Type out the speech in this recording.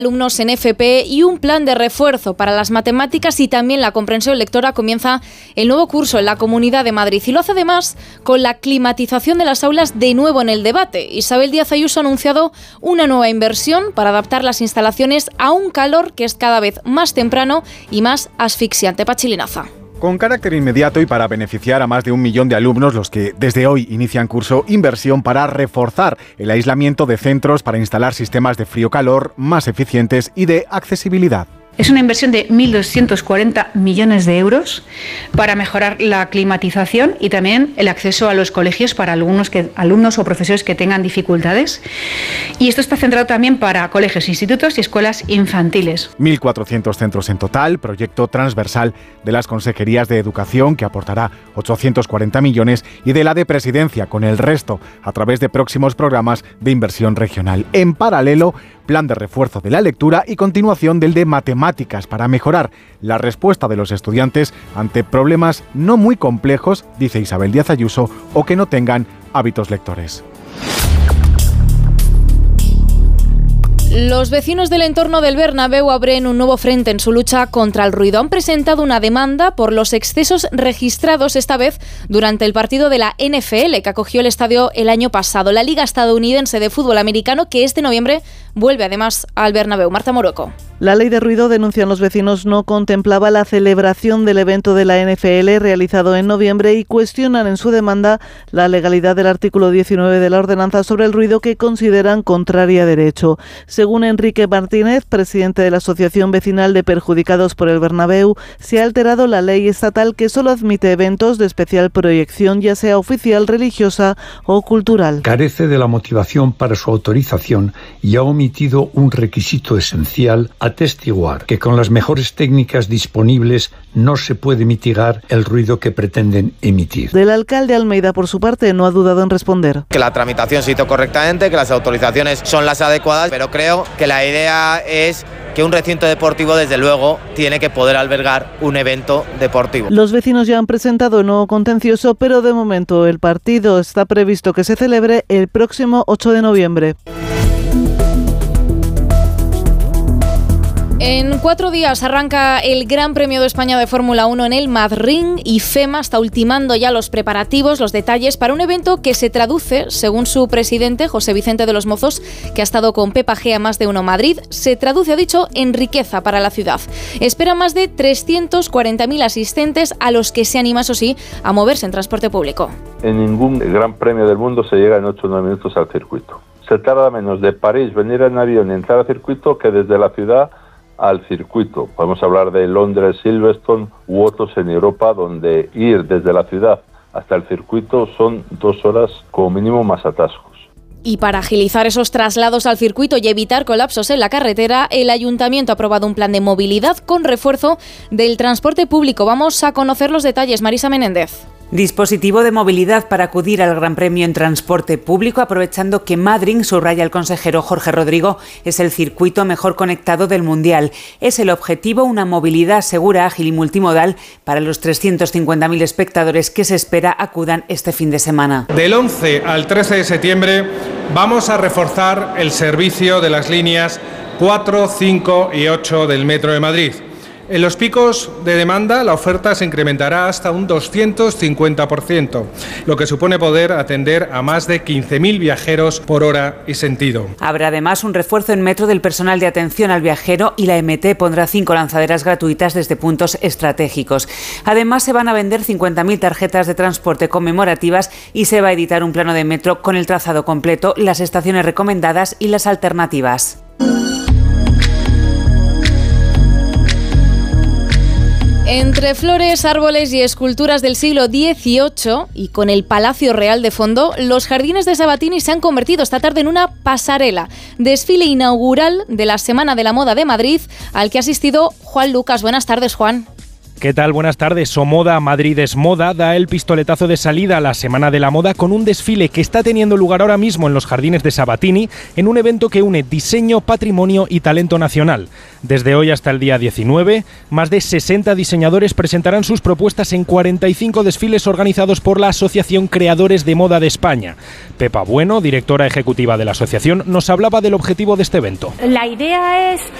Alumnos en FP y un plan de refuerzo para las matemáticas y también la comprensión lectora. Comienza el nuevo curso en la Comunidad de Madrid y lo hace además con la climatización de las aulas de nuevo en el debate. Isabel Díaz Ayuso ha anunciado una nueva inversión para adaptar las instalaciones a un calor que es cada vez más temprano y más asfixiante. Pachi Linaza. Con carácter inmediato y para beneficiar a más de 1 millón de alumnos, los que desde hoy inician curso, inversión para reforzar el aislamiento de centros para instalar sistemas de frío-calor más eficientes y de accesibilidad. Es una inversión de 1.240 millones de euros para mejorar la climatización y también el acceso a los colegios para alumnos o profesores que tengan dificultades. Y esto está centrado también para colegios, institutos y escuelas infantiles. 1.400 centros en total, proyecto transversal de las consejerías de Educación que aportará 840 millones y de la de Presidencia con el resto a través de próximos programas de inversión regional. En paralelo, plan de refuerzo de la lectura y continuación del de matemáticas para mejorar la respuesta de los estudiantes ante problemas no muy complejos, dice Isabel Díaz Ayuso, o que no tengan hábitos lectores. Los vecinos del entorno del Bernabéu abren un nuevo frente en su lucha contra el ruido. Han presentado una demanda por los excesos registrados, esta vez durante el partido de la NFL que acogió el estadio el año pasado. La Liga Estadounidense de Fútbol Americano, que este noviembre vuelve además al Bernabéu. Marta Morueco. La ley de ruido, denuncian los vecinos, no contemplaba la celebración del evento de la NFL realizado en noviembre y cuestionan en su demanda la legalidad del artículo 19 de la ordenanza sobre el ruido que consideran contraria a derecho. Según Enrique Martínez, presidente de la Asociación Vecinal de Perjudicados por el Bernabéu, se ha alterado la ley estatal que solo admite eventos de especial proyección, ya sea oficial, religiosa o cultural. Carece de la motivación para su autorización y ha omitido un requisito esencial: atestiguar que con las mejores técnicas disponibles no se puede mitigar el ruido que pretenden emitir. Del alcalde Almeida, por su parte, no ha dudado en responder. Que la tramitación se hizo correctamente, que las autorizaciones son las adecuadas, pero creo que la idea es que un recinto deportivo, desde luego, tiene que poder albergar un evento deportivo. Los vecinos ya han presentado un nuevo contencioso, pero de momento el partido está previsto que se celebre el próximo 8 de noviembre. En 4 días arranca el Gran Premio de España de Fórmula 1 en el Madrid y FEMA está ultimando ya los preparativos, los detalles para un evento que se traduce, según su presidente, José Vicente de los Mozos, que ha estado con Pepa G a Más de Uno Madrid, se traduce, ha dicho, en riqueza para la ciudad. Espera más de 340.000 asistentes a los que se anima, eso sí, a moverse en transporte público. En ningún Gran Premio del mundo se llega en 8 o 9 minutos al circuito. Se tarda menos de París venir en avión y entrar al circuito que desde la ciudad al circuito. Podemos hablar de Londres, Silverstone u otros en Europa, donde ir desde la ciudad hasta el circuito son 2 horas como mínimo más atascos. Y para agilizar esos traslados al circuito y evitar colapsos en la carretera, el Ayuntamiento ha aprobado un plan de movilidad con refuerzo del transporte público. Vamos a conocer los detalles. Marisa Menéndez. Dispositivo de movilidad para acudir al Gran Premio en transporte público, aprovechando que Madrid, subraya el consejero Jorge Rodrigo, es el circuito mejor conectado del Mundial. Es el objetivo una movilidad segura, ágil y multimodal para los 350.000 espectadores que se espera acudan este fin de semana. Del 11 al 13 de septiembre vamos a reforzar el servicio de las líneas 4, 5 y 8 del Metro de Madrid. En los picos de demanda, la oferta se incrementará hasta un 250%, lo que supone poder atender a más de 15.000 viajeros por hora y sentido. Habrá además un refuerzo en metro del personal de atención al viajero y la MT pondrá 5 lanzaderas gratuitas desde puntos estratégicos. Además, se van a vender 50.000 tarjetas de transporte conmemorativas y se va a editar un plano de metro con el trazado completo, las estaciones recomendadas y las alternativas. Entre flores, árboles y esculturas del siglo XVIII y con el Palacio Real de fondo, los jardines de Sabatini se han convertido esta tarde en una pasarela. Desfile inaugural de la Semana de la Moda de Madrid, al que ha asistido Juan Lucas. Buenas tardes, Juan. ¿Qué tal? Buenas tardes. Somoda Madrid es Moda da el pistoletazo de salida a la Semana de la Moda con un desfile que está teniendo lugar ahora mismo en los jardines de Sabatini, en un evento que une diseño, patrimonio y talento nacional. Desde hoy hasta el día 19, más de 60 diseñadores presentarán sus propuestas en 45 desfiles organizados por la Asociación Creadores de Moda de España. Pepa Bueno, directora ejecutiva de la asociación, nos hablaba del objetivo de este evento. La idea es